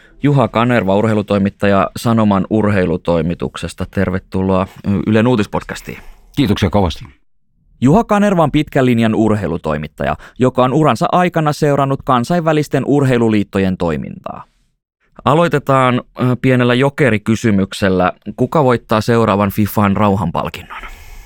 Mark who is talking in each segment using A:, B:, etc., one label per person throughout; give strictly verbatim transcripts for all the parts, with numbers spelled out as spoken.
A: Juha Kanerva, urheilutoimittaja Sanoman urheilutoimituksesta. Tervetuloa Ylen uutispodcastiin.
B: Kiitoksia kovasti.
A: Juha Kanerva on pitkän linjan urheilutoimittaja, joka on uransa aikana seurannut kansainvälisten urheiluliittojen toimintaa. Aloitetaan pienellä jokerikysymyksellä. Kuka voittaa seuraavan FIFAn rauhanpalkinnon?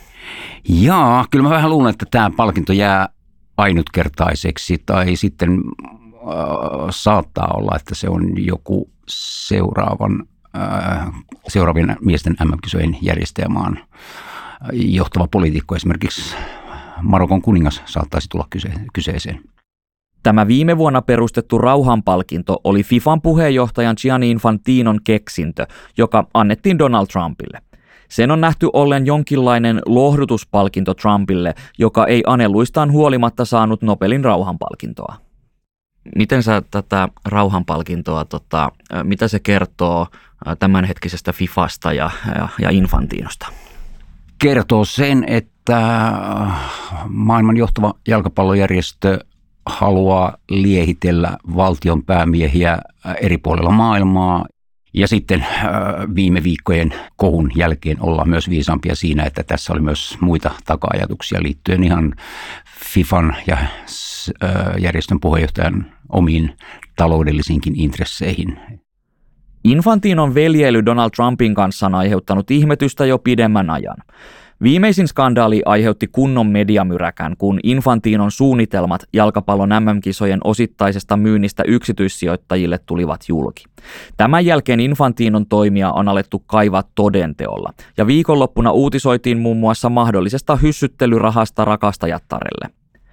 B: Jaa, kyllä mä vähän luulen, että tämä palkinto jää ainutkertaiseksi tai sitten äh, saattaa olla, että se on joku seuraavan, äh, seuraavien miesten äm äm-kisojen järjestäjämaan johtava poliitikko, esimerkiksi Marokon kuningas saattaisi tulla kyse- kyseeseen.
A: Tämä viime vuonna perustettu rauhanpalkinto oli FIFAn puheenjohtajan Gianni Infantinon keksintö, joka annettiin Donald Trumpille. Sen on nähty ollen jonkinlainen lohdutuspalkinto Trumpille, joka ei aneluistaan huolimatta saanut Nobelin rauhanpalkintoa. Miten sä tätä rauhanpalkintoa, tota, mitä se kertoo tämänhetkisestä FIFAsta ja, ja, ja Infantinosta?
B: Kertoo sen, että maailman johtava jalkapallojärjestö haluaa liehitellä valtion päämiehiä eri puolilla maailmaa. Ja sitten viime viikkojen kohun jälkeen ollaan myös viisaampia siinä, että tässä oli myös muita taka-ajatuksia liittyen ihan FIFAn ja järjestön puheenjohtajan omiin taloudellisiinkin intresseihin.
A: Infantinon veljeily Donald Trumpin kanssa on aiheuttanut ihmetystä jo pidemmän ajan. Viimeisin skandaali aiheutti kunnon mediamyräkän, kun Infantinon suunnitelmat jalkapallon äm äm-kisojen osittaisesta myynnistä yksityissijoittajille tulivat julki. Tämän jälkeen Infantinon toimia on alettu kaivaa todenteolla, ja viikonloppuna uutisoitiin muun muassa mahdollisesta hyssyttelyrahasta rakastajattarelle.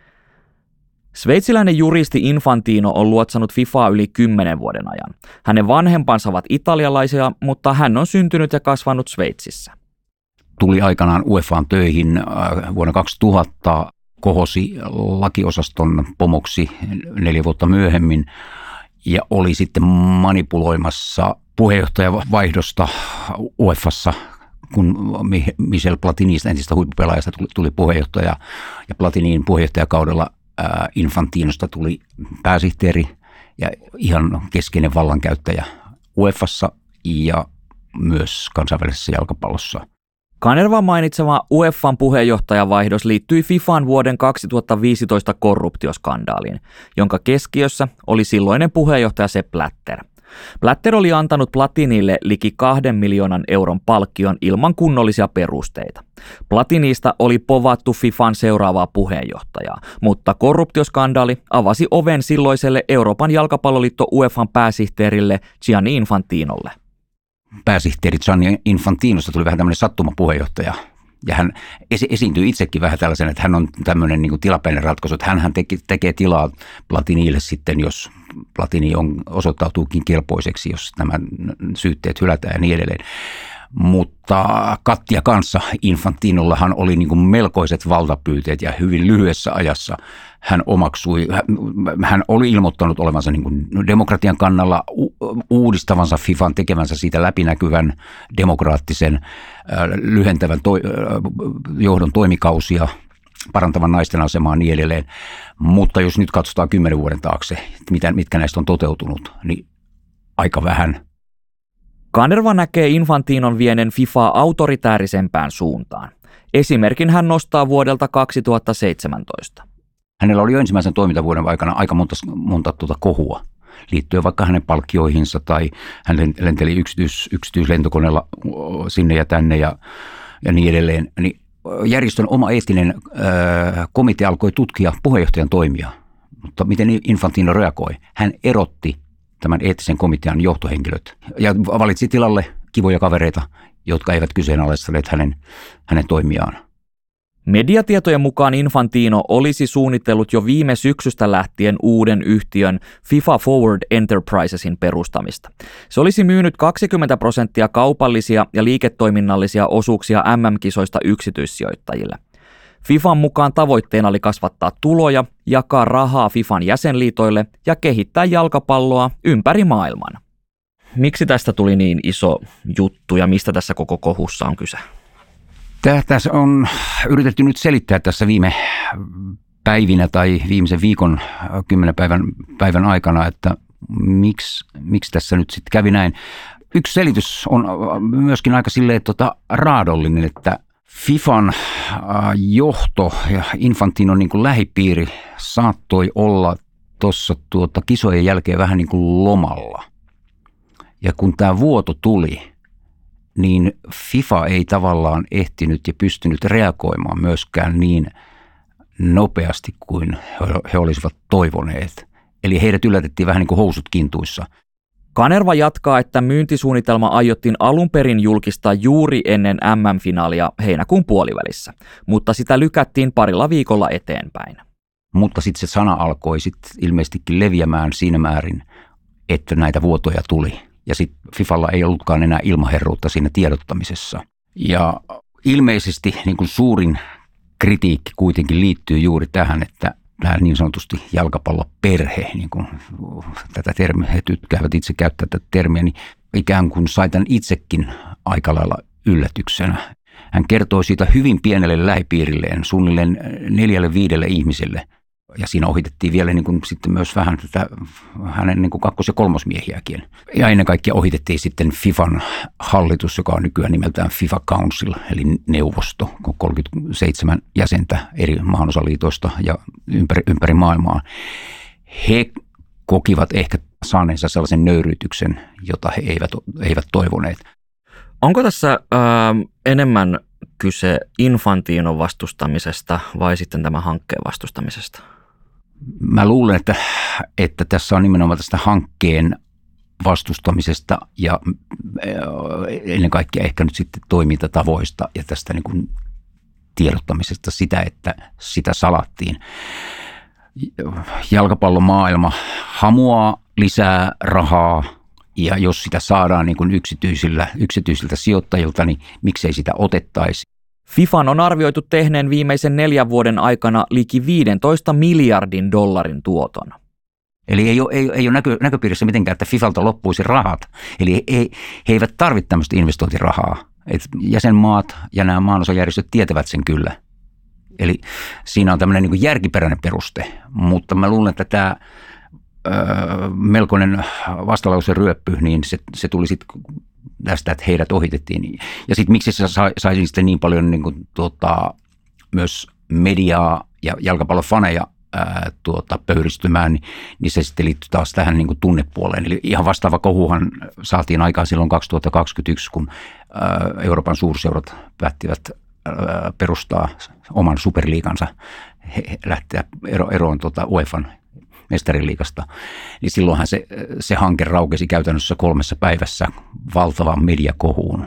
A: Sveitsiläinen juristi Infantino on luotsannut FIFAa yli kymmenen vuoden ajan. Hänen vanhempansa ovat italialaisia, mutta hän on syntynyt ja kasvanut Sveitsissä.
B: Tuli aikanaan U E F A:n töihin vuonna kaksituhatta, kohosi lakiosaston pomoksi neljä vuotta myöhemmin ja oli sitten manipuloimassa puheenjohtajavaihdosta U E F A:ssa, kun Michel Platinista, entistä huippupelaajasta, tuli puheenjohtaja ja Platinin puheenjohtajakaudella Infantinosta tuli pääsihteeri ja ihan keskeinen vallankäyttäjä U E F A:ssa ja myös kansainvälisessä jalkapallossa.
A: Kanervan mainitsema U E F A:n puheenjohtajavaihdos liittyi FIFAn vuoden kaksituhattaviisitoista korruptioskandaaliin, jonka keskiössä oli silloinen puheenjohtaja Sepp Blatter. Blatter oli antanut Platinille liki kahden miljoonan euron palkkion ilman kunnollisia perusteita. Platinista oli povattu FIFAn seuraavaa puheenjohtajaa, mutta korruptioskandaali avasi oven silloiselle Euroopan jalkapalloliitto U E F A:n pääsihteerille Gianni Infantinolle.
B: Pääsihteeri Gianni Infantinosta tuli vähän tämmöinen sattumapuheenjohtaja. Ja hän esi- esiintyy itsekin vähän tällaisen, että hän on tämmöinen niin kuin tilapäinen ratkaisu, että hän teki, tekee tilaa Platinille sitten, jos Platini on, osoittautuukin kelpoiseksi, jos nämä syytteet hylätään ja niin edelleen. Mutta Kattia kanssa Infantinollahan oli niin kuin melkoiset valtapyyteet ja hyvin lyhyessä ajassa hän omaksui, hän oli ilmoittanut olevansa niin kuin demokratian kannalla, uudistavansa FIFAn, tekevänsä siitä läpinäkyvän, demokraattisen, lyhentävän to, johdon toimikausia, parantavan naisten asemaa ja niin edelleen. Mutta jos nyt katsotaan kymmenen vuoden taakse, mitä, mitkä näistä on toteutunut, niin aika vähän.
A: Kanerva näkee Infantinon vienen FIFAa autoritäärisempään suuntaan. Esimerkin hän nostaa vuodelta kaksituhattaseitsemäntoista.
B: Hänellä oli jo ensimmäisen toimintavuoden aikana aika monta, monta tuota kohua liittyen vaikka hänen palkkioihinsa tai hän lenteli yksityis, yksityislentokoneella sinne ja tänne ja, ja niin edelleen. Niin järjestön oma eettinen äh, komitea alkoi tutkia puheenjohtajan toimia, mutta miten Infantino reagoi? Hän erotti tämän eettisen komitean johtohenkilöt ja valitsi tilalle kivoja kavereita, jotka eivät kyseenalaistaneet hänen, hänen toimiaan.
A: Mediatietojen mukaan Infantino olisi suunnitellut jo viime syksystä lähtien uuden yhtiön FIFA Forward Enterprisesin perustamista. Se olisi myynyt kaksikymmentä prosenttia kaupallisia ja liiketoiminnallisia osuuksia äm äm-kisoista yksityissijoittajille. FIFAn mukaan tavoitteena oli kasvattaa tuloja, jakaa rahaa FIFAn jäsenliitoille ja kehittää jalkapalloa ympäri maailman. Miksi tästä tuli niin iso juttu ja mistä tässä koko kohussa on kyse?
B: Tässä on yritetty nyt selittää tässä viime päivinä tai viimeisen viikon kymmenen päivän, päivän aikana, että miksi, miksi tässä nyt sitten kävi näin. Yksi selitys on myöskin aika silleen tota, raadollinen, että FIFAn johto ja Infantinon niin kuin lähipiiri saattoi olla tuossa tuota kisojen jälkeen vähän niin kuin lomalla. Ja kun tämä vuoto tuli, niin FIFA ei tavallaan ehtinyt ja pystynyt reagoimaan myöskään niin nopeasti kuin he olisivat toivoneet. Eli heidät yllätettiin vähän niin kuin housut kintuissa.
A: Kanerva jatkaa, että myyntisuunnitelma aiottiin alun perin julkistaa juuri ennen M M-finaalia heinäkuun puolivälissä, mutta sitä lykättiin parilla viikolla eteenpäin.
B: Mutta sitten se sana alkoi sitten ilmeisestikin leviämään siinä määrin, että näitä vuotoja tuli. Ja sitten FIFalla ei ollutkaan enää ilmaherruutta siinä tiedottamisessa. Ja ilmeisesti niin kuin suurin kritiikki kuitenkin liittyy juuri tähän, että tämä niin sanotusti jalkapalloperhe, niin kuin tätä termiä, he tykkäävät itse käyttää tätä termiä, niin ikään kuin sai tämän itsekin aika lailla yllätyksenä. Hän kertoi siitä hyvin pienelle lähipiirilleen, suunnilleen neljälle viidelle ihmiselle. Ja siinä ohitettiin vielä niin kuin sitten myös vähän tätä hänen niin kuin kakkos- ja kolmosmiehiäkin. Ja ennen kaikkea ohitettiin sitten FIFAn hallitus, joka on nykyään nimeltään FIFA Council, eli neuvosto, kolmekymmentäseitsemän jäsentä eri maanosaliitoista ja ympäri, ympäri maailmaa. He kokivat ehkä saaneensa sellaisen nöyryytyksen, jota he eivät, eivät toivoneet.
A: Onko tässä ää, enemmän kyse Infantinon vastustamisesta vai sitten tämän hankkeen vastustamisesta?
B: Mä luulen, että, että tässä on nimenomaan tästä hankkeen vastustamisesta ja ennen kaikkea ehkä nyt sitten toimintatavoista ja tästä niin kuin tiedottamisesta sitä, että sitä salattiin. Jalkapallomaailma hamuaa lisää rahaa ja jos sitä saadaan niin kuin yksityisillä, yksityisiltä sijoittajilta, niin miksei sitä otettaisi.
A: FIFAn on arvioitu tehneen viimeisen neljän vuoden aikana liki viisitoista miljardin dollarin tuoton.
B: Eli ei ole, ei, ei ole näkö, näköpiirissä mitenkään, että FIFalta loppuisi rahat. Eli he, he eivät tarvitse tämmöistä investointirahaa. Et jäsenmaat ja nämä maanosajärjestöt tietävät sen kyllä. Eli siinä on tämmöinen niin kuin järkiperäinen peruste. Mutta mä luulen, että tämä öö, melkoinen vastalause ryöppy, niin se, se tuli sitten tästä, että heidät ohitettiin. Ja sitten miksi se sai, sai sitten niin paljon niin kuin, tuota, myös mediaa ja jalkapallofaneja ää, tuota, pöyristymään, niin, niin se sitten liittyy taas tähän niin kuin tunnepuoleen. Eli ihan vastaava kohuhan saatiin aikaan silloin kaksituhattakaksikymmentäyksi, kun ää, Euroopan suurseurat päättivät ää, perustaa oman superliigansa, he, he lähteä ero, eroon tuota UEFan mestariliigasta, niin silloinhan se, se hanke raukesi käytännössä kolmessa päivässä valtavan mediakohuun.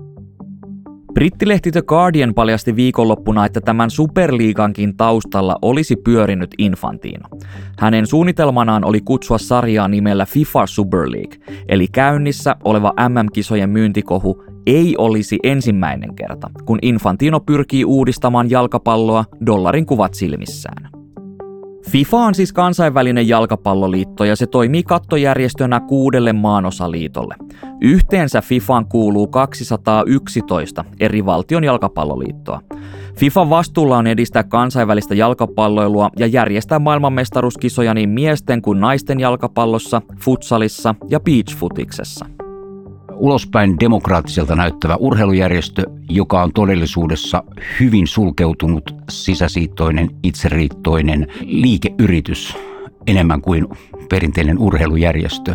A: Brittilehti The Guardian paljasti viikonloppuna, että tämän superliigankin taustalla olisi pyörinyt Infantino. Hänen suunnitelmanaan oli kutsua sarjaa nimellä FIFA Super League, eli käynnissä oleva M M-kisojen myyntikohu ei olisi ensimmäinen kerta, kun Infantino pyrkii uudistamaan jalkapalloa dollarin kuvat silmissään. FIFA on siis kansainvälinen jalkapalloliitto ja se toimii kattojärjestönä kuudelle maanosaliitolle. Yhteensä FIFAan kuuluu kaksisataayksitoista eri valtion jalkapalloliittoa. FIFAn vastuulla on edistää kansainvälistä jalkapalloilua ja järjestää maailmanmestaruuskisoja niin miesten kuin naisten jalkapallossa, futsalissa ja beachfutiksessa.
B: Ulospäin demokraattiselta näyttävä urheilujärjestö, joka on todellisuudessa hyvin sulkeutunut, sisäsiittoinen, itseriittoinen liikeyritys enemmän kuin perinteinen urheilujärjestö.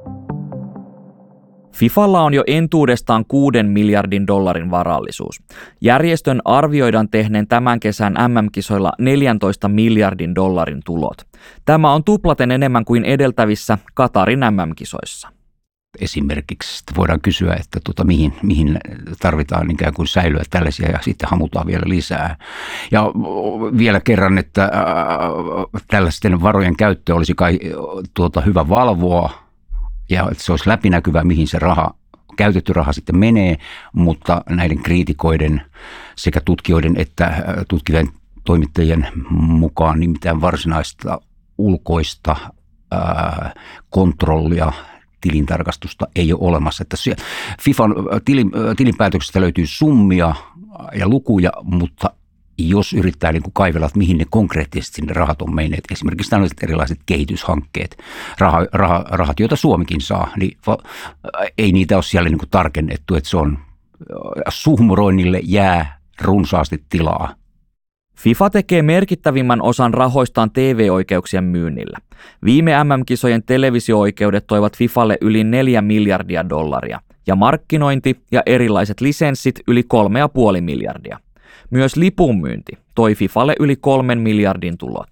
A: FIFalla on jo entuudestaan kuuden miljardin dollarin varallisuus. Järjestön arvioidaan tehneen tämän kesän M M-kisoilla neljäntoista miljardin dollarin tulot. Tämä on tuplaten enemmän kuin edeltävissä Katarin M M-kisoissa.
B: Esimerkiksi voidaan kysyä, että tuota, mihin, mihin tarvitaan ikään kuin säilyä tällaisia ja sitten hamutaan vielä lisää. Ja vielä kerran, että äh, tällaisten varojen käyttö olisi kai tuota, hyvä valvoa ja että se olisi läpinäkyvää, mihin se raha, käytetty raha sitten menee, mutta näiden kriitikoiden sekä tutkijoiden että tutkivien toimittajien mukaan niin mitään varsinaista ulkoista äh, kontrollia tilintarkastusta ei ole olemassa. Että FIFAn tilinpäätöksestä löytyy summia ja lukuja, mutta jos yrittää niin kuin kaivella, että mihin ne konkreettisesti ne rahat on menneet, esimerkiksi tällaiset erilaiset kehityshankkeet, raha, raha, rahat, joita Suomikin saa, niin va, ei niitä ole siellä niin kuin tarkennettu, että se on suhmuroinnille jää runsaasti tilaa.
A: FIFA tekee merkittävimmän osan rahoistaan T V-oikeuksien myynnillä. Viime M M-kisojen televisio-oikeudet toivat FIFalle yli neljä miljardia dollaria ja markkinointi ja erilaiset lisenssit yli kolme ja puoli miljardia. Myös lipunmyynti toi FIFalle yli kolmen miljardin tulot.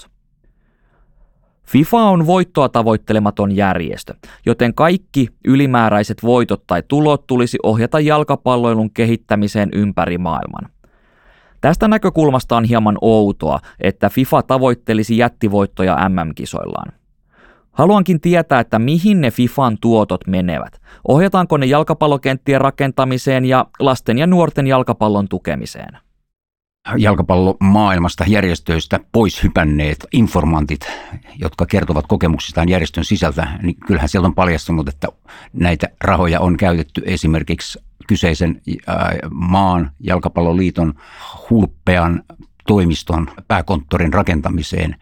A: FIFA on voittoa tavoittelematon järjestö, joten kaikki ylimääräiset voitot tai tulot tulisi ohjata jalkapalloilun kehittämiseen ympäri maailman. Tästä näkökulmasta on hieman outoa, että FIFA tavoittelisi jättivoittoja M M-kisoillaan. Haluankin tietää, että mihin ne FIFAn tuotot menevät. Ohjataanko ne jalkapallokenttien rakentamiseen ja lasten ja nuorten jalkapallon tukemiseen?
B: Jalkapallomaailmasta, järjestöistä pois hypänneet informantit, jotka kertovat kokemuksistaan järjestön sisältä, niin kyllähän sieltä on paljastunut, että näitä rahoja on käytetty esimerkiksi kyseisen maan jalkapalloliiton hulppean toimiston pääkonttorin rakentamiseen,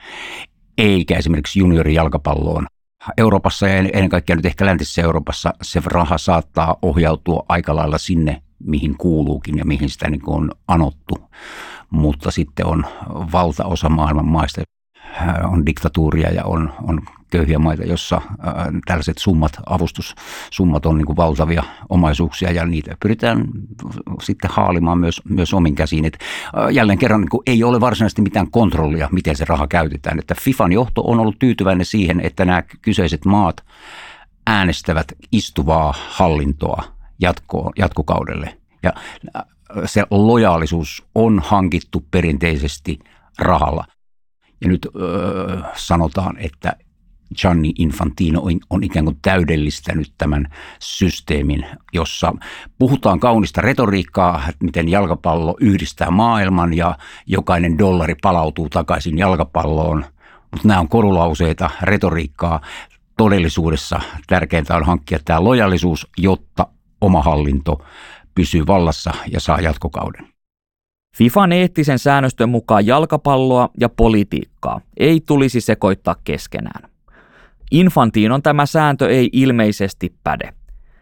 B: eikä esimerkiksi juniorijalkapalloon. Euroopassa ja ennen kaikkea nyt ehkä läntisessä Euroopassa se raha saattaa ohjautua aika lailla sinne, mihin kuuluukin ja mihin sitä niin kuin on anottu, mutta sitten on valtaosa maailman maista, on diktatuuria ja on, on köyhiä maita, jossa äh, tällaiset summat, avustussummat on niin kuin valtavia omaisuuksia ja niitä pyritään sitten haalimaan myös, myös omin käsiin. Et, äh, jälleen kerran niin kuin ei ole varsinaisesti mitään kontrollia, miten se raha käytetään. Että FIFAn johto on ollut tyytyväinen siihen, että nämä kyseiset maat äänestävät istuvaa hallintoa jatko, jatkokaudelle. Ja äh, se lojaalisuus on hankittu perinteisesti rahalla. Ja nyt öö, sanotaan, että Gianni Infantino on, on ikään kuin täydellistänyt tämän systeemin, jossa puhutaan kaunista retoriikkaa, miten jalkapallo yhdistää maailman ja jokainen dollari palautuu takaisin jalkapalloon. Mutta nämä on korulauseita, retoriikkaa. Todellisuudessa tärkeintä on hankkia tämä lojallisuus, jotta oma hallinto pysyy vallassa ja saa jatkokauden.
A: FIFAn eettisen säännöstön mukaan jalkapalloa ja politiikkaa ei tulisi sekoittaa keskenään. Infantinon tämä sääntö ei ilmeisesti päde.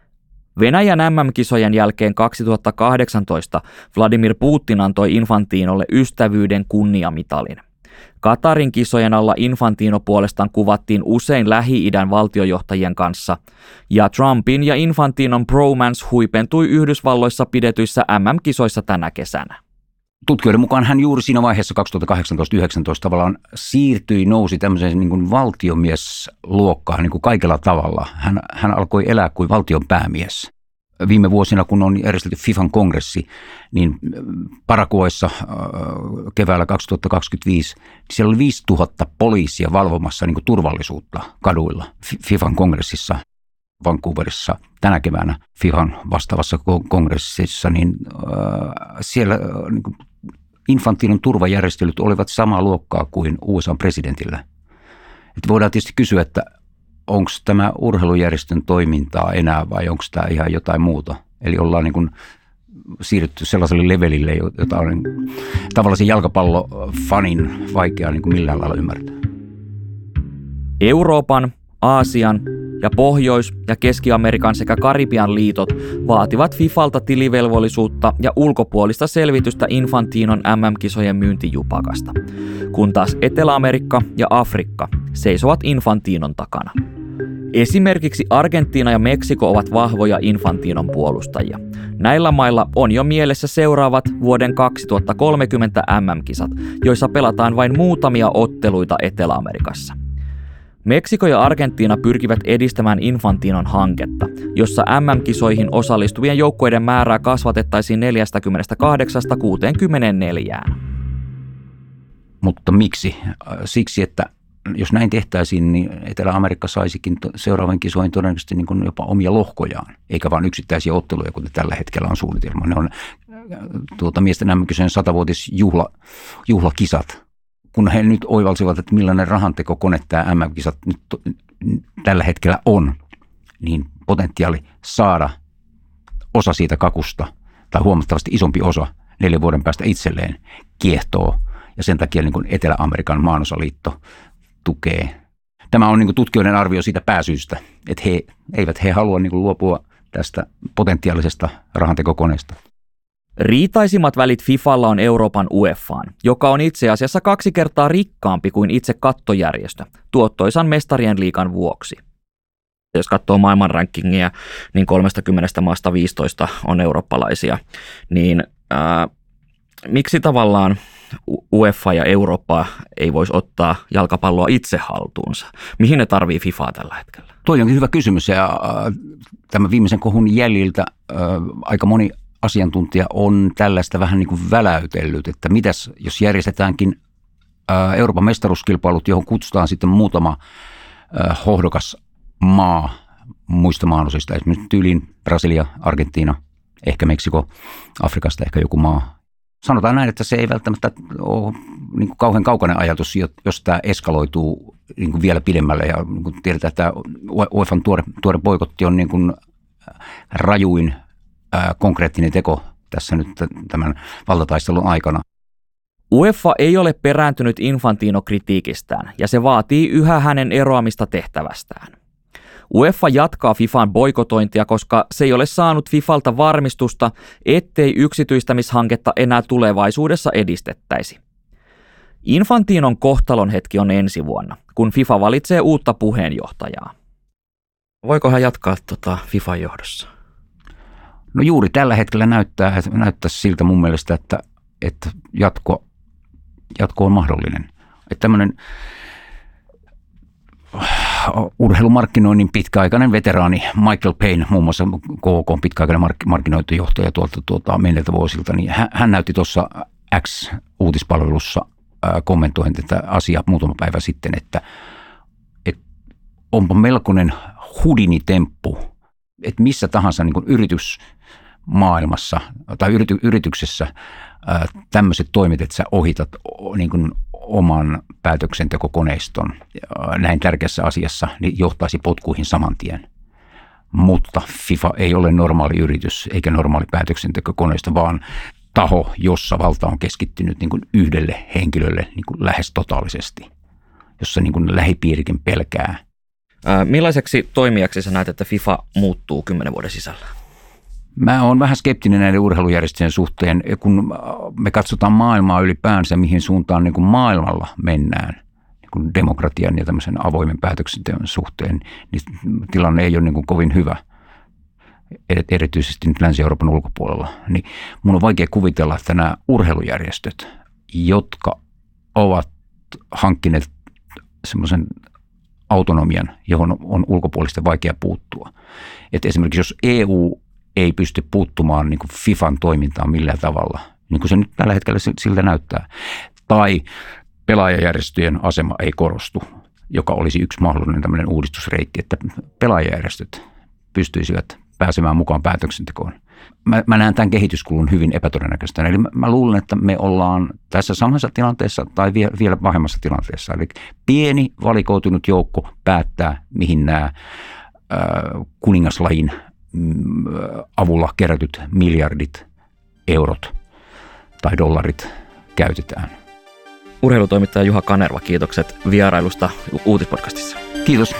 A: Venäjän M M-kisojen jälkeen kaksituhattakahdeksantoista Vladimir Putin antoi Infantinolle ystävyyden kunniamitalin. Katarin kisojen alla Infantino puolestaan kuvattiin usein Lähi-idän valtiojohtajien kanssa, ja Trumpin ja Infantinon bromance huipentui Yhdysvalloissa pidetyissä M M-kisoissa tänä kesänä.
B: Tutkijoiden mukaan hän juuri siinä vaiheessa kaksituhattakahdeksantoista yhdeksäntoista tavallaan siirtyi, nousi tämmöiseen niin kuin valtiomiesluokkaan niin kuin kaikella tavalla. Hän, hän alkoi elää kuin valtion päämies. Viime vuosina, kun on järjestetty FIFAn kongressi, niin Paraguayssa keväällä kaksituhattakaksikymmentäviisi, niin siellä oli viisituhatta poliisia valvomassa niin kuin turvallisuutta kaduilla FIFAn kongressissa. Vancouverissa tänä keväänä FIFAn vastaavassa kongressissa, niin äh, siellä äh, niin Infantinon turvajärjestelyt olivat samaa luokkaa kuin U S A presidentillä. Et voidaan tietysti kysyä, että onko tämä urheilujärjestön toimintaa enää vai onko tämä ihan jotain muuta. Eli ollaan niin kuin siirrytty sellaiselle levelille, jota on niin tavallisen jalkapallofanin vaikea niin kuin millään lailla ymmärtää.
A: Euroopan, Aasian ja Pohjois- ja Keski-Amerikan sekä Karibian liitot vaativat FIFalta tilivelvollisuutta ja ulkopuolista selvitystä Infantinon M M-kisojen myyntijupakasta, kun taas Etelä-Amerikka ja Afrikka seisovat Infantinon takana. Esimerkiksi Argentiina ja Meksiko ovat vahvoja Infantinon puolustajia. Näillä mailla on jo mielessä seuraavat vuoden kaksituhattakolmekymmentä M M-kisat, joissa pelataan vain muutamia otteluita Etelä-Amerikassa. Meksiko ja Argentiina pyrkivät edistämään Infantinon hanketta, jossa M M-kisoihin osallistuvien joukkueiden määrää kasvatettaisiin neljästäkymmenestäkahdeksasta kuuteenkymmeneenneljään.
B: Mutta miksi? Siksi, että jos näin tehtäisiin, niin Etelä-Amerikka saisikin seuraavan kisoihin todennäköisesti niin kuin jopa omia lohkojaan, eikä vain yksittäisiä otteluja, kuten tällä hetkellä on suunnitelma. Ne on tuota, miesten M M-kisojen satavuotisjuhlakisat. Kun he nyt oivalsivat, että millainen rahantekokone tämä M M-kisat nyt tällä hetkellä on, niin potentiaali saada osa siitä kakusta tai huomattavasti isompi osa, neljän vuoden päästä itselleen kiehtoo ja sen takia niin kuin Etelä-Amerikan maanosaliitto tukee. Tämä on niin kuin tutkijoiden arvio siitä pääsyystä, että he eivät he halua niin kuin luopua tästä potentiaalisesta rahantekokoneesta.
A: Riitaisimmat välit FIFAlla on Euroopan UEFAan, joka on itse asiassa kaksi kertaa rikkaampi kuin itse kattojärjestö, tuottoisan mestarien liigan vuoksi. Jos katsoo maailman rankingia, niin kolmekymmentä maasta viisitoista on eurooppalaisia, niin ää, miksi tavallaan UEFA ja Eurooppa ei voisi ottaa jalkapalloa itse haltuunsa? Mihin ne tarvii FIFAa tällä hetkellä?
B: Toi onkin hyvä kysymys ja äh, tämän viimeisen kohun jäljiltä äh, aika moni asiantuntija on tällaista vähän niin kuin väläytellyt, että mitäs jos järjestetäänkin äh, Euroopan mestaruuskilpailut, johon kutsutaan sitten muutama äh, hohdokas maa muista maanosista, esimerkiksi tyyliin Brasilia, Argentiina, ehkä Meksiko, Afrikasta ehkä joku maa. Sanotaan näin, että se ei välttämättä ole niin kuin kauhean kaukainen ajatus, jos tämä eskaloituu niin kuin vielä pidemmälle. Ja niin kuin tiedetään, että UEFAn tuore, tuore boikotti on niin kuin rajuin ää, konkreettinen teko tässä nyt tämän valtataistelun aikana.
A: UEFA ei ole perääntynyt Infantino-kritiikistään ja se vaatii yhä hänen eroamista tehtävästään. UEFA jatkaa FIFAn boikotointia, koska se ei ole saanut FIFAlta varmistusta, ettei yksityistämishanketta enää tulevaisuudessa edistettäisi. Infantinon kohtalon hetki on ensi vuonna, kun FIFA valitsee uutta puheenjohtajaa. Voiko hän jatkaa tota FIFAn johdossa?
B: No juuri tällä hetkellä näyttää, näyttää siltä mun mielestä, että, että jatko, jatko on mahdollinen. Että tämmöinen urheilumarkkinoinnin pitkäaikainen veteraani Michael Payne, muun muassa K K:n pitkäaikainen mark- markkinointijohtaja tuolta tuota, menneiltä vuosilta, niin hän, hän näytti tuossa X-uutispalvelussa äh, kommentoin tätä asiaa muutama päivä sitten, että, että onpa melkoinen Houdini-temppu, että missä tahansa niin kuin yritysmaailmassa tai yrity, yrityksessä äh, tämmöiset toimet, että sä ohitat niin kuin oman päätöksentekokoneiston näin tärkeässä asiassa, niin johtaisi potkuihin saman tien. Mutta FIFA ei ole normaali yritys eikä normaali päätöksentekokoneisto, vaan taho, jossa valta on keskittynyt niin kuin yhdelle henkilölle niin kuin lähes totaalisesti, jossa niin kuin lähipiirikin pelkää.
A: Ää, millaiseksi toimijaksi sä näet, että FIFA muuttuu kymmenen vuoden sisällä?
B: Mä oon vähän skeptinen näiden urheilujärjestöjen suhteen, kun me katsotaan maailmaa ylipäänsä, mihin suuntaan niin kuin maailmalla mennään niin kuin demokratian ja tämmöisen avoimen päätöksenteon suhteen, niin tilanne ei ole niin kuin kovin hyvä, erityisesti nyt Länsi-Euroopan ulkopuolella. Niin mun on vaikea kuvitella, että nämä urheilujärjestöt, jotka ovat hankkineet semmoisen autonomian, johon on ulkopuolista vaikea puuttua. Että esimerkiksi jos E U ei pysty puuttumaan niin kuin FIFAn toimintaan millään tavalla, niin kuin se nyt tällä hetkellä siltä näyttää. Tai pelaajajärjestöjen asema ei korostu, joka olisi yksi mahdollinen tämmöinen uudistusreitti, että pelaajajärjestöt pystyisivät pääsemään mukaan päätöksentekoon. Mä, mä näen tämän kehityskulun hyvin epätodennäköistä. Eli mä, mä luulen, että me ollaan tässä samassa tilanteessa tai vie, vielä pahemmassa tilanteessa. Eli pieni valikoitunut joukko päättää, mihin nämä äh, kuningaslajin avulla kerätyt miljardit eurot tai dollarit käytetään.
A: Urheilutoimittaja Juha Kanerva, kiitokset vierailusta Uutispodcastissa.
B: Kiitos.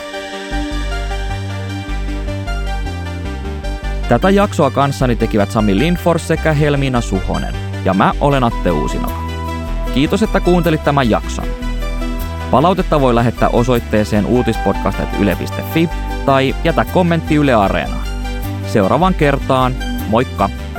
A: Tätä jaksoa kanssani tekivät Sami Lindfors sekä Helmiina Suhonen, ja mä olen Atte Uusinoka. Kiitos, että kuuntelit tämän jakson. Palautetta voi lähettää osoitteeseen uutispodcast piste yle piste fi tai jätä kommentti Yle Areenaan. Seuraavan kertaan, moikka!